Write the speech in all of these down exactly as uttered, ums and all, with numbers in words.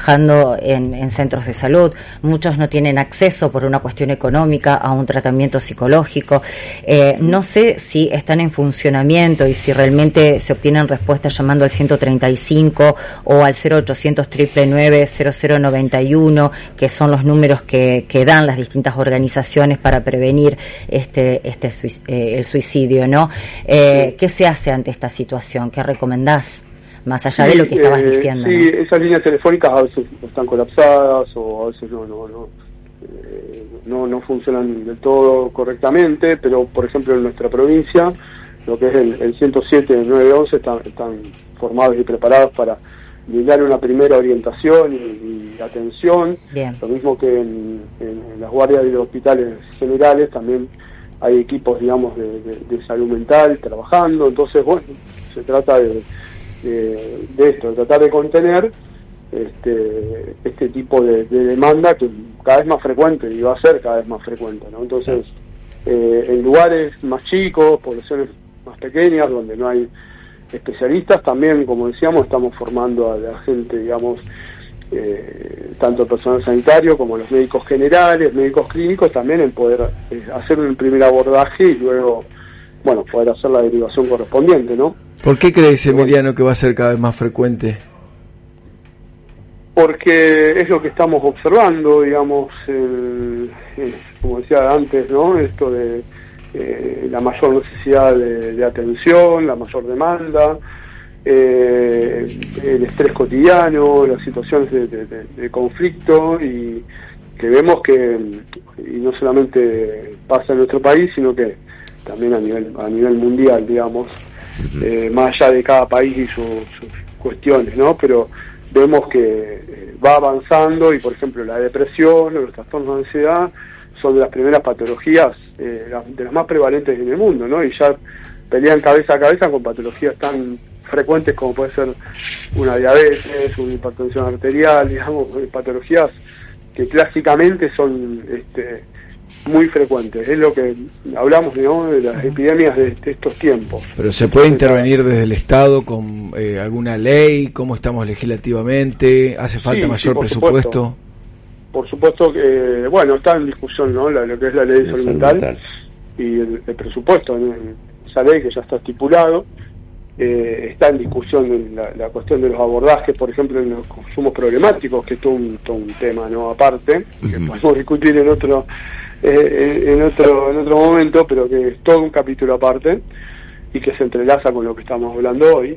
trabajando en, en centros de salud, muchos no tienen acceso por una cuestión económica a un tratamiento psicológico. Eh, no sé si están en funcionamiento y si realmente se obtienen respuestas llamando al ciento treinta y cinco o al cero ochocientos, nueve nueve nueve, cero cero noventa y uno, que son los números que, que dan las distintas organizaciones para prevenir este, este eh, el suicidio, ¿no? Eh, ¿Qué se hace ante esta situación? ¿Qué recomendás? Más allá sí, de lo que estabas eh, diciendo. Sí, ¿no? Esas líneas telefónicas a veces están colapsadas o a veces no no no, eh, no no funcionan del todo correctamente, pero por ejemplo en nuestra provincia lo que es el, el ciento siete, el nueve once están, están formados y preparados para brindar una primera orientación y, y atención. Bien. Lo mismo que en, en las guardias de los hospitales generales también hay equipos, digamos, de, de, de salud mental trabajando. Entonces, bueno, se trata de, de, de esto, de tratar de contener este este tipo de, de demanda que cada vez más frecuente y va a ser cada vez más frecuente, ¿no? Entonces, eh, en lugares más chicos, poblaciones más pequeñas, donde no hay especialistas, también, como decíamos, estamos formando a la gente, digamos, eh, tanto el personal sanitario como los médicos generales, médicos clínicos, también en poder eh, hacer un primer abordaje y luego, bueno, poder hacer la derivación correspondiente, ¿no? ¿Por qué crees, Emiliano, que va a ser cada vez más frecuente? Porque es lo que estamos observando, digamos, el, eh, como decía antes, ¿no? Esto de eh, la mayor necesidad de, de atención, la mayor demanda, eh, el estrés cotidiano, las situaciones de, de, de, de conflicto, y que vemos que, y no solamente pasa en nuestro país, sino que también a nivel a nivel mundial, digamos, eh, más allá de cada país y su, sus cuestiones, ¿no? Pero vemos que va avanzando y, por ejemplo, la depresión o los trastornos de ansiedad son de las primeras patologías, eh, de las más prevalentes en el mundo, ¿no? Y ya pelean cabeza a cabeza con patologías tan frecuentes como puede ser una diabetes, una hipertensión arterial, digamos, patologías que clásicamente son este, muy frecuentes. Es lo que hablamos, ¿no?, de las epidemias de, de estos tiempos. Pero se puede intervenir desde el Estado con eh, alguna ley. ¿Cómo estamos legislativamente? ¿Hace falta sí, mayor sí, presupuesto? Supuesto. Por supuesto que, bueno, está en discusión, ¿no?, la, lo que es la ley de salud mental y el, el presupuesto, ¿no?, esa ley que ya está estipulado. Eh, está en discusión la, la cuestión de los abordajes, por ejemplo, en los consumos problemáticos, que es todo un, todo un tema, ¿no?, aparte, uh-huh, que podemos discutir en otro eh, en otro en otro momento, pero que es todo un capítulo aparte y que se entrelaza con lo que estamos hablando hoy.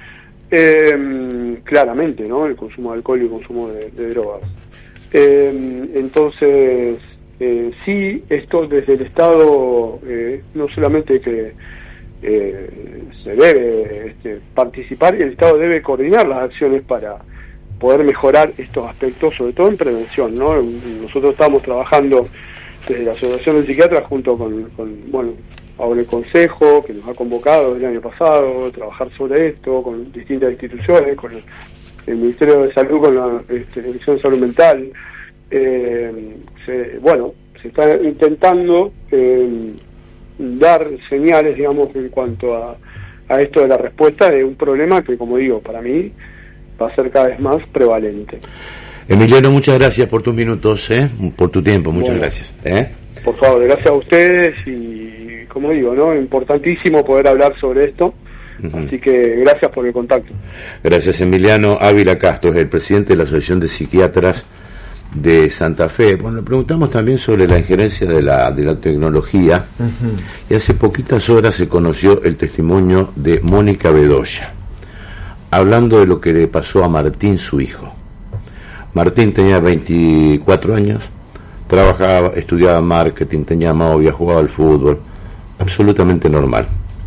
Eh, claramente, ¿no?, el consumo de alcohol y el consumo de, de drogas. Eh, entonces, eh, sí, esto desde el Estado, eh, no solamente que Eh, se debe este, participar, y el Estado debe coordinar las acciones para poder mejorar estos aspectos, sobre todo en prevención, ¿no? Nosotros estamos trabajando desde la Asociación de Psiquiatras junto con, con bueno, ahora el Consejo, que nos ha convocado el año pasado a trabajar sobre esto, con distintas instituciones, con el, el Ministerio de Salud, con la este, Dirección de Salud Mental. Eh, se, bueno, se está intentando eh, dar señales, digamos, en cuanto a, a esto de la respuesta de un problema que, como digo, para mí va a ser cada vez más prevalente. Emiliano, muchas gracias por tus minutos, ¿eh? Por tu tiempo, muchas bueno, gracias. ¿eh? Por favor, gracias a ustedes y, como digo, ¿no?, importantísimo poder hablar sobre esto, uh-huh, así que gracias por el contacto. Gracias, Emiliano Ávila Castro, es el presidente de la Asociación de Psiquiatras de Santa Fe. Bueno, le preguntamos también sobre la injerencia de la de la tecnología, uh-huh, y hace poquitas horas se conoció el testimonio de Mónica Bedoya, hablando de lo que le pasó a Martín, su hijo. Martín tenía veinticuatro años, trabajaba, estudiaba marketing, tenía novia, jugaba al fútbol, absolutamente normal.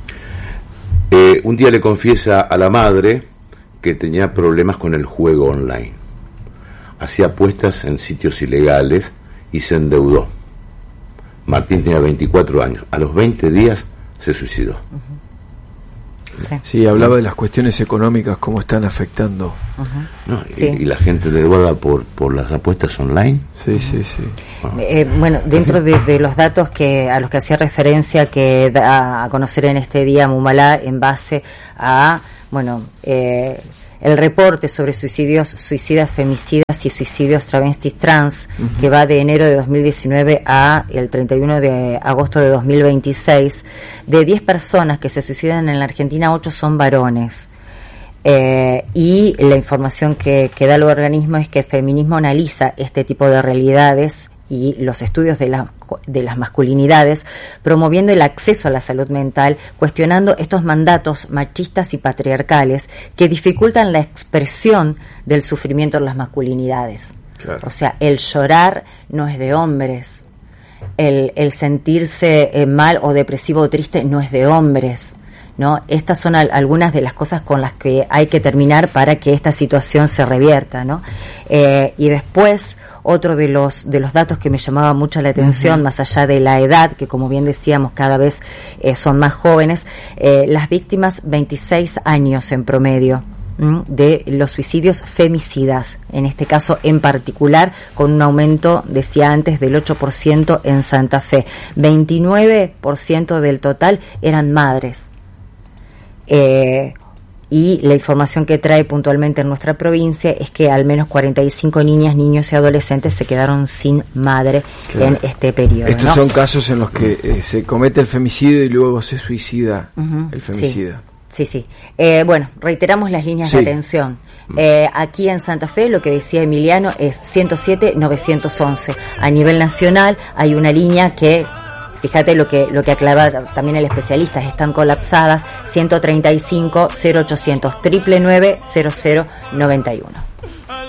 Eh, un día le confiesa a la madre que tenía problemas con el juego online. Hacía apuestas en sitios ilegales y se endeudó. Martín tenía veinticuatro años. A los veinte días se suicidó. Uh-huh. Sí. sí, hablaba de las cuestiones económicas, cómo están afectando. Uh-huh. No, sí. y, y la gente endeuda por, por las apuestas online. Sí, sí, sí. Bueno, eh, bueno dentro de, de los datos que a los que hacía referencia, que da a conocer en este día Mumalá en base a, bueno, eh, el reporte sobre suicidios, suicidas femicidas y suicidios travestis trans, uh-huh. que va de enero de dos mil diecinueve a el treinta y uno de agosto de dos mil veintiséis, de diez personas que se suicidan en la Argentina, ocho son varones. Eh, y la información que, que da el organismo es que el feminismo analiza este tipo de realidades y los estudios de, la, de las masculinidades, promoviendo el acceso a la salud mental, cuestionando estos mandatos machistas y patriarcales que dificultan la expresión del sufrimiento en las masculinidades. Claro. O sea, el llorar no es de hombres, el, el sentirse eh, mal o depresivo o triste no es de hombres, ¿no? Estas son al, algunas de las cosas con las que hay que terminar para que esta situación se revierta, ¿no? Eh, y después, otro de los de los datos que me llamaba mucho la atención, uh-huh. más allá de la edad, que como bien decíamos, cada vez eh, son más jóvenes, eh, las víctimas, veintiséis años en promedio ¿m? de los suicidios femicidas, en este caso en particular, con un aumento, decía antes, del ocho por ciento en Santa Fe. veintinueve por ciento del total eran madres. Eh, y la información que trae puntualmente en nuestra provincia es que al menos cuarenta y cinco niñas, niños y adolescentes se quedaron sin madre claro. en este periodo. Estos ¿no? son casos en los que eh, se comete el femicidio y luego se suicida uh-huh. el femicida. Sí, sí. sí. Eh, bueno, reiteramos las líneas sí. de atención. Eh, aquí en Santa Fe, lo que decía Emiliano es ciento siete novecientos once. A nivel nacional hay una línea que... Fíjate lo que lo que aclara también el especialista, están colapsadas, ciento treinta y cinco cero ochocientos nueve nueve cero cero noventa y uno.